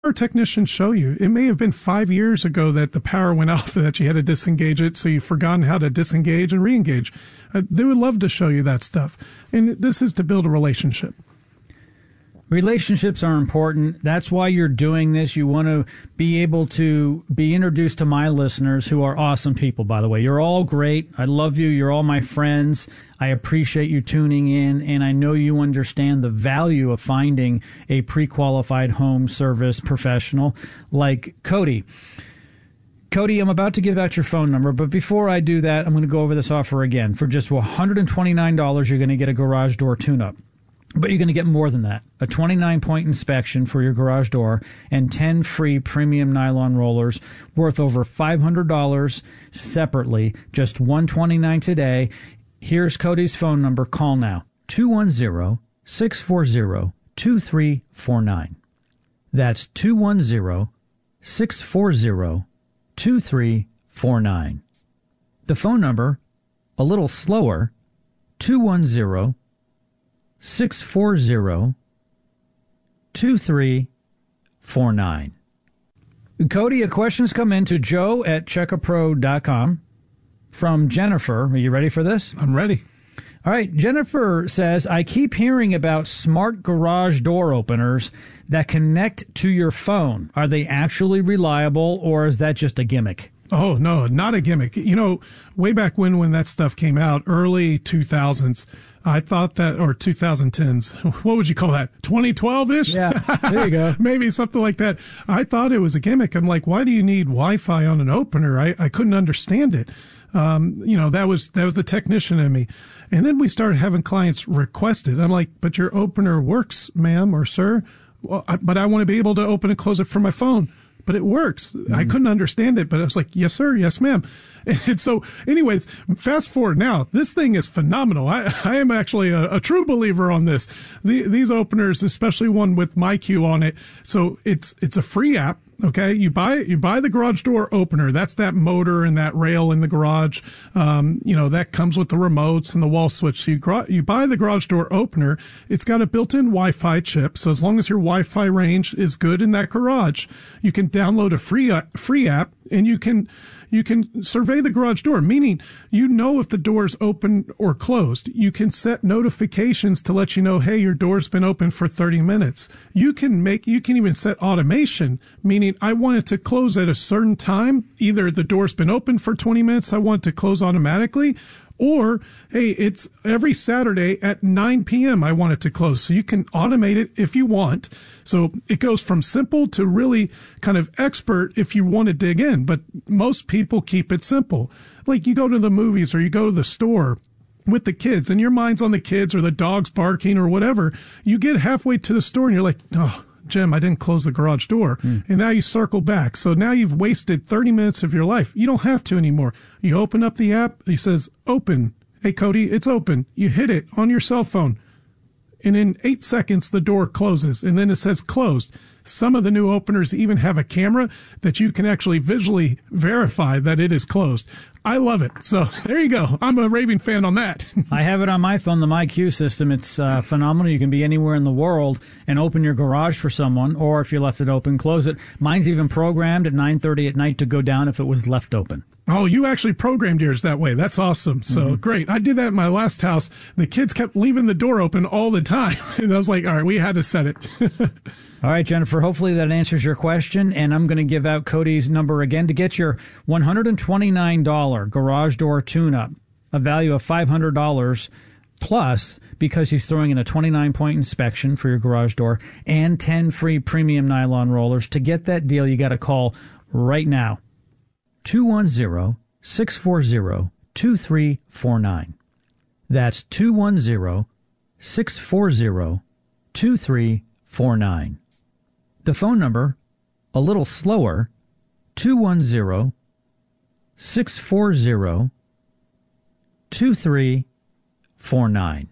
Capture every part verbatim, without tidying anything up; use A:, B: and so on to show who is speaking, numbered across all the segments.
A: our technicians show you. It may have been five years ago that the power went off and that you had to disengage it, so you've forgotten how to disengage and re-engage. Uh, they would love to show you that stuff. And this is to build a relationship.
B: Relationships are important. That's why you're doing this. You want to be able to be introduced to my listeners, who are awesome people, by the way. You're all great. I love you. You're all my friends. I appreciate you tuning in, and I know you understand the value of finding a pre-qualified home service professional like Cody. Cody, I'm about to give out your phone number, but before I do that, I'm going to go over this offer again. For just one hundred twenty-nine dollars, you're going to get a garage door tune-up. But you're going to get more than that. A twenty-nine point inspection for your garage door and ten free premium nylon rollers worth over five hundred dollars separately. Just one hundred twenty-nine dollars today. Here's Cody's phone number. Call now. two one zero, six four zero, two three four nine. That's two one zero, six four zero, two three four nine. The phone number, a little slower, two one zero, six four zero, two three four nine. Cody, a question's come in to joe at checkapro dot com from Jennifer. Are you ready for this?
A: I'm ready.
B: All right. Jennifer says, I keep hearing about smart garage door openers that connect to your phone. Are they actually reliable, or is that just a gimmick?
A: Oh, no, not a gimmick. You know, way back when, when that stuff came out, early two thousands, I thought that, or twenty tens, what would you call that? twenty twelve-ish?
B: Yeah, there you go.
A: Maybe something like that. I thought it was a gimmick. I'm like, why do you need Wi-Fi on an opener? I, I couldn't understand it. Um, you know, that was, that was the technician in me. And then we started having clients request it. I'm like, but your opener works, ma'am or sir. Well, I, but I want to be able to open and close it from my phone. But it works. Mm-hmm. I couldn't understand it, but I was like, yes, sir. Yes, ma'am. And so anyways, fast forward now, this thing is phenomenal. I, I am actually a, a true believer on this. The, these openers, especially one with MyQ on it. So it's, it's a free app. Okay. You buy it, you buy the garage door opener. That's that motor and that rail in the garage. Um, you know, that comes with the remotes and the wall switch. So you, gra- you buy the garage door opener. It's got a built-in Wi-Fi chip. So as long as your Wi-Fi range is good in that garage, you can download a free, uh, free app, and you can, you can survey the garage door, meaning you know if the door is open or closed. You can set notifications to let you know, hey, your door's been open for thirty minutes. You can make, you can even set automation, meaning I want it to close at a certain time. Either the door's been open for twenty minutes, I want it to close automatically, or, hey, it's every Saturday at nine p.m. I want it to close. So you can automate it if you want. So it goes from simple to really kind of expert if you want to dig in. But most people keep it simple. Like you go to the movies or you go to the store with the kids and your mind's on the kids or the dog's barking or whatever. You get halfway to the store and you're like, oh, Jim, I didn't close the garage door. Mm. And now you circle back. So now you've wasted thirty minutes of your life. You don't have to anymore. You open up the app. He says, open. Hey, Cody, it's open. You hit it on your cell phone. And in eight seconds, the door closes. And then it says closed. Some of the new openers even have a camera that you can actually visually verify that it is closed. I love it. So there you go. I'm a raving fan on that.
B: I have it on my phone, the MyQ system. It's uh, phenomenal. You can be anywhere in the world and open your garage for someone, or if you left it open, close it. Mine's even programmed at nine thirty at night to go down if it was left open.
A: Oh, you actually programmed yours that way. That's awesome. So mm-hmm. Great. I did that in my last house. The kids kept leaving the door open all the time. And I was like, all right, we had to set it.
B: All right, Jennifer, hopefully that answers your question. And I'm going to give out Cody's number again to get your one hundred twenty-nine dollars garage door tune-up, a value of five hundred dollars plus, because he's throwing in a twenty-nine point inspection for your garage door and ten free premium nylon rollers. To get that deal, you got to call right now. two one zero, six four zero, two three four nine. That's two one zero, six four zero, two three four nine. The phone number, a little slower, two one zero, six four zero, two three four nine.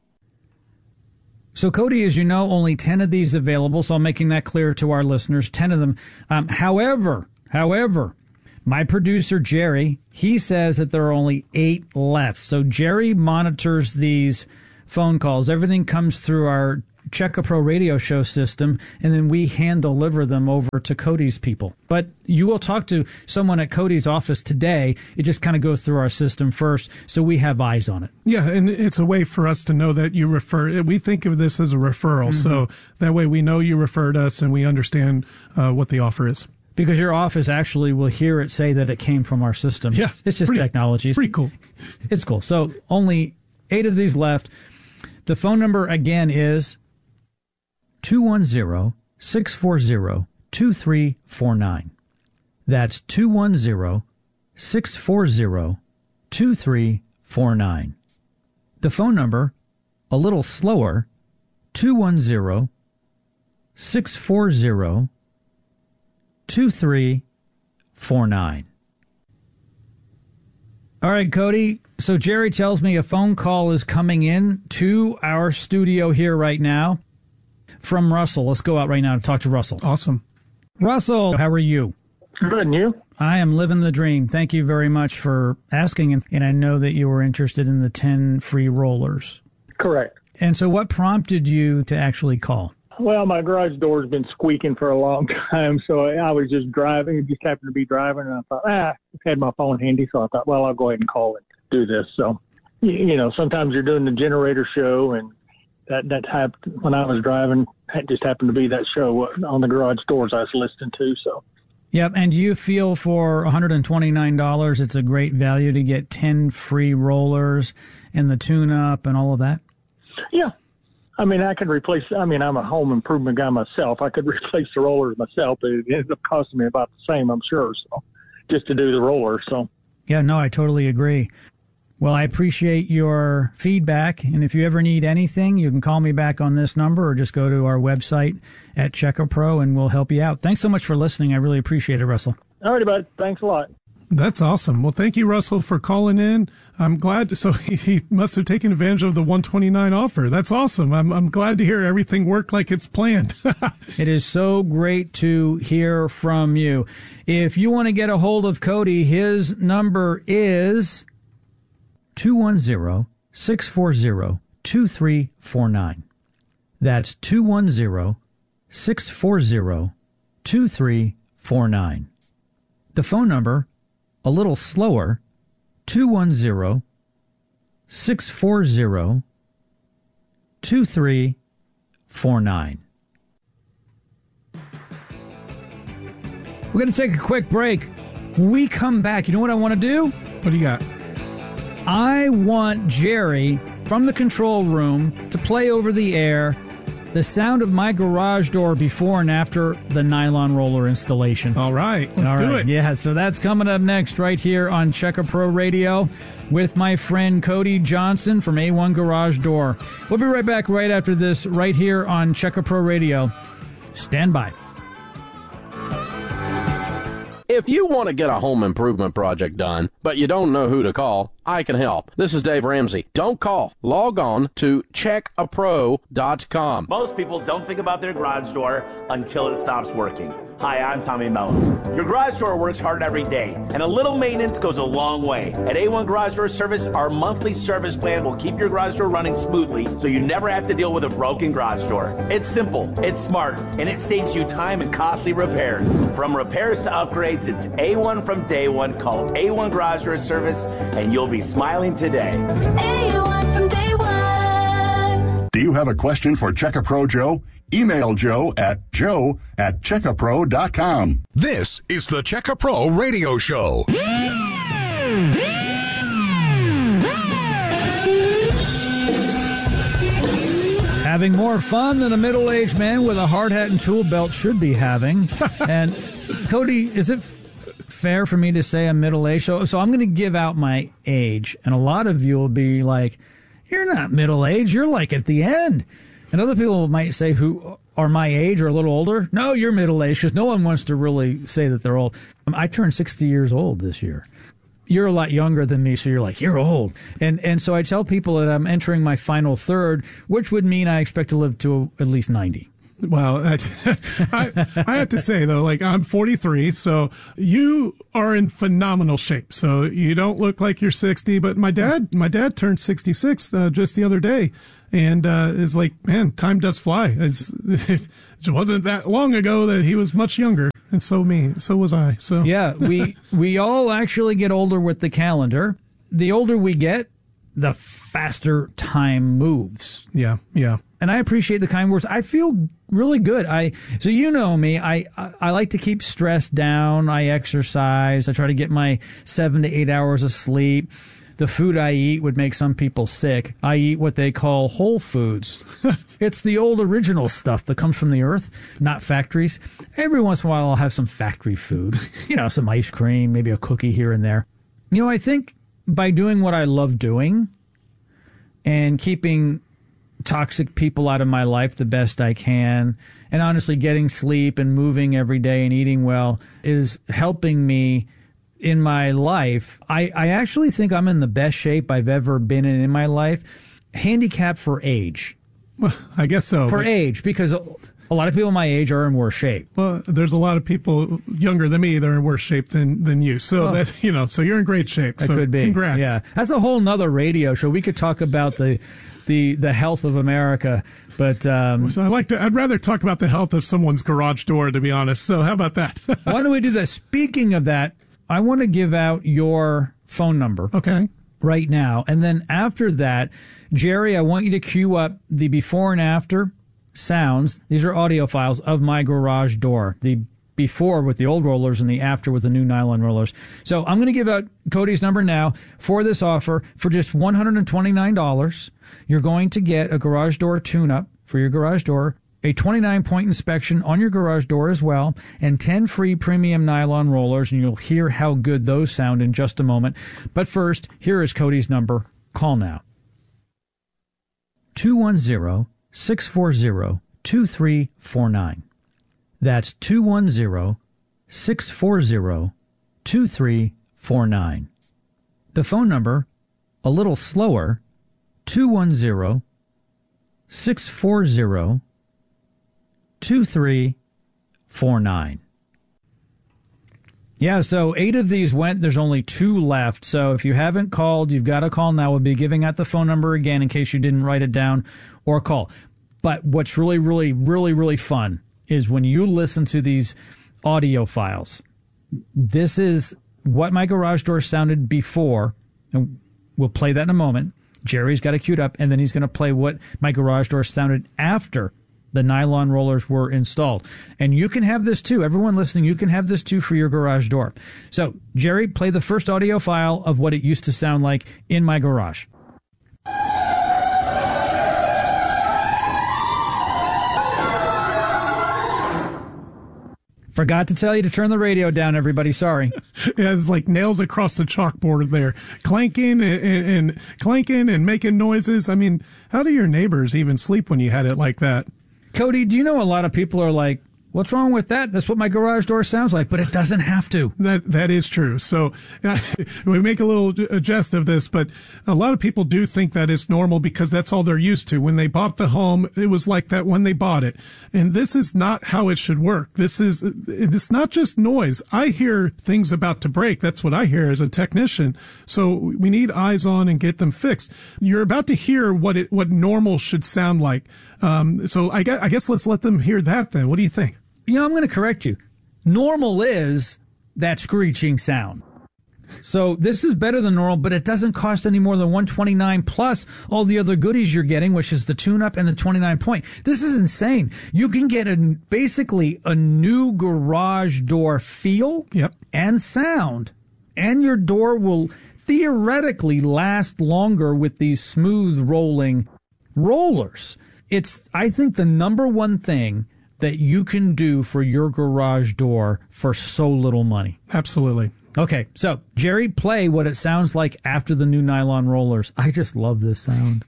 B: So, Cody, as you know, only ten of these available, so I'm making that clear to our listeners, ten of them. Um, however, however, my producer, Jerry, he says that there are only eight left. So Jerry monitors these phone calls. Everything comes through our Check a Pro radio show system, and then we hand deliver them over to Cody's people. But you will talk to someone at Cody's office today. It just kind of goes through our system first, so we have eyes on it.
A: Yeah, and it's a way for us to know that you refer. We think of this as a referral, mm-hmm. so that way we know you referred us and we understand uh, what the offer is.
B: Because your office actually will hear it say that it came from our system.
A: Yes.
B: It's just
A: pretty,
B: technology.
A: It's pretty cool.
B: It's cool. So only eight of these left. The phone number again is two one zero, six four zero, two three four nine. That's two one zero, six four zero, two three four nine. The phone number, a little slower, two one zero, six four zero, two three four nine. All right, Cody. So Jerry tells me a phone call is coming in to our studio here right now from Russell. Let's go out right now to talk to Russell.
A: Awesome.
B: Russell, how are you?
C: Good, and you?
B: I am living the dream. Thank you very much for asking. And, and I know that you were interested in the ten free rollers.
C: Correct.
B: And so what prompted you to actually call?
C: Well, my garage door's been squeaking for a long time, so I was just driving. It just happened to be driving, and I thought, ah, I had my phone handy, so I thought, well, I'll go ahead and call and do this. So, you, you know, sometimes you're doing the generator show, and that, that happened when I was driving. It just happened to be that show on the garage doors I was listening to, so.
B: Yep, and do you feel for one hundred twenty-nine dollars it's a great value to get ten free rollers and the tune-up and all of that?
C: Yeah. I mean, I could replace, I mean, I'm a home improvement guy myself. I could replace the rollers myself. It ends up costing me about the same, I'm sure, so just to do the rollers. So.
B: Yeah, no, I totally agree. Well, I appreciate your feedback, and if you ever need anything, you can call me back on this number or just go to our website at CheckaPro, and we'll help you out. Thanks so much for listening. I really appreciate it, Russell.
C: All right, bud. Thanks a lot.
A: That's awesome. Well, thank you, Russell, for calling in. I'm glad. So he, he must have taken advantage of the one twenty-nine offer. That's awesome. I'm I'm glad to hear everything worked like it's planned.
B: It is so great to hear from you. If you want to get a hold of Cody, his number is two one zero, six four zero, two three four nine. That's two one zero, six four zero, two three four nine. The phone number, a little slower, two one zero, six four zero, two three four nine. We're going to take a quick break. When we come back, you know what I want to do?
A: What do you got?
B: I want Jerry from the control room to play over the air the sound of my garage door before and after the nylon roller installation.
A: All right, let's
B: All
A: do
B: right.
A: it.
B: Yeah, so that's coming up next right here on Checka Pro Radio with my friend Cody Johnson from A one Garage Door. We'll be right back right after this right here on Checka Pro Radio. Stand by.
D: If you want to get a home improvement project done, but you don't know who to call, I can help. This is Dave Ramsey. Don't call. Log on to check a pro dot com.
E: Most people don't think about their garage door until it stops working. Hi, I'm Tommy Mello. Your garage door works hard every day, and a little maintenance goes a long way. At A one Garage Door Service, our monthly service plan will keep your garage door running smoothly so you never have to deal with a broken garage door. It's simple, it's smart, and it saves you time and costly repairs. From repairs to upgrades, it's A one from day one. Call A one Garage Door Service, and you'll be smiling today.
F: A one from day one.
G: Do you have a question for Checkapro Joe? Email Joe at joe at checkapro dot com.
H: This is the Checkapro Radio Show.
B: Having more fun than a middle-aged man with a hard hat and tool belt should be having. And Cody, is it f- fair for me to say I'm middle-aged? So, so I'm going to give out my age, and a lot of you will be like, you're not middle-aged, you're like at the end. And other people might say who are my age or a little older, no, you're middle-aged, because no one wants to really say that they're old. I turned sixty years old this year. You're a lot younger than me, so you're like, you're old. And and so I tell people that I'm entering my final third, which would mean I expect to live to at least ninety.
A: Well, I, I, I have to say though, like I'm forty-three, so you are in phenomenal shape. So you don't look like you're sixty, but my dad, my dad turned sixty-six uh, just the other day, and uh, is like, man, time does fly. It's, it wasn't that long ago that he was much younger, and so me, so was I. So
B: yeah, we we all actually get older with the calendar. The older we get, the faster time moves.
A: Yeah, yeah.
B: And I appreciate the kind words. I feel really good. I so you know me. I, I I like to keep stress down. I exercise. I try to get my seven to eight hours of sleep. The food I eat would make some people sick. I eat what they call whole foods. It's the old original stuff that comes from the earth, not factories. Every once in a while, I'll have some factory food. You know, some ice cream, maybe a cookie here and there. You know, I think by doing what I love doing and keeping toxic people out of my life the best I can, and honestly getting sleep and moving every day and eating well is helping me in my life. I, I actually think I'm in the best shape I've ever been in in my life, handicapped for age.
A: Well, I guess so.
B: For age, because a lot of people my age are in worse shape.
A: Well, there's a lot of people younger than me that are in worse shape than, than you. So oh. that, you know, so you're in great shape.
B: That
A: so
B: could be.
A: Congrats.
B: Yeah. That's a whole nother radio show. We could talk about the, the, the health of America, but, um,
A: I like to, I'd rather talk about the health of someone's garage door, to be honest. So how about that?
B: Why don't we do this? Speaking of that, I want to give out your phone number.
A: Okay.
B: Right now. And then after that, Jerry, I want you to cue up the before and after sounds. These are audio files of my garage door. The before with the old rollers and the after with the new nylon rollers. So I'm going to give out Cody's number now for this offer for just one hundred twenty-nine dollars. You're going to get a garage door tune-up for your garage door, a twenty-nine point inspection on your garage door as well, and ten free premium nylon rollers, and you'll hear how good those sound in just a moment. But first, here is Cody's number. Call now. two one zero, six four zero, two three four nine. That's two one zero, six four zero, two three four nine. The phone number, a little slower, two one zero, six four zero, two three four nine. Yeah, so eight of these went. There's only two left. So if you haven't called, you've got to call now. We'll be giving out the phone number again in case you didn't write it down or call. But what's really, really, really, really fun is when you listen to these audio files. This is what my garage door sounded before, and we'll play that in a moment. Jerry's got it queued up, and then he's going to play what my garage door sounded after the nylon rollers were installed. And you can have this too. Everyone listening, you can have this too for your garage door. So, Jerry, play the first audio file of what it used to sound like in my garage. Forgot to tell you to turn the radio down, everybody. Sorry.
A: Yeah, it's like nails across the chalkboard there. Clanking and, and, and clanking and making noises. I mean, how do your neighbors even sleep when you had it like that?
B: Cody, do you know a lot of people are like, what's wrong with that? That's what my garage door sounds like, but it doesn't have to.
A: That That is true. So uh, we make a little jest of this, but a lot of people do think that it's normal because that's all they're used to. When they bought the home, it was like that when they bought it. And this is not how it should work. This is, it's not just noise. I hear things about to break. That's what I hear as a technician. So we need eyes on and get them fixed. You're about to hear what it, what normal should sound like. Um, so I guess, I guess let's let them hear that then. What do you think?
B: You know, I'm going to correct you. Normal is that screeching sound. So this is better than normal, but it doesn't cost any more than one hundred twenty-nine dollars plus all the other goodies you're getting, which is the tune-up and the twenty-nine point. This is insane. You can get a, basically a new garage door feel
A: yep.
B: and sound, and your door will theoretically last longer with these smooth rolling rollers. It's, I think, the number one thing that you can do for your garage door for so little money.
A: Absolutely.
B: Okay, so Jerry, play what it sounds like after the new nylon rollers. I just love this sound.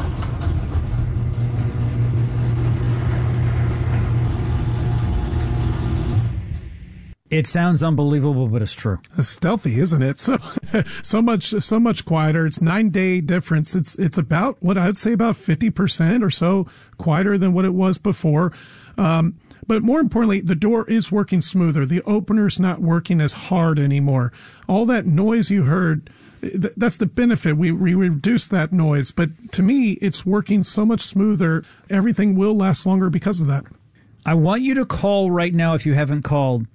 B: It sounds unbelievable, but it's true.
A: It's stealthy, isn't it? So, so much, so much quieter. It's nine day difference. It's, it's about what I'd say about fifty percent or so quieter than what it was before. Um, but more importantly, the door is working smoother. The opener's not working as hard anymore. All that noise you heard, th- that's the benefit. We, we reduce that noise. But to me, it's working so much smoother. Everything will last longer because of that.
B: I want you to call right now, if you haven't called,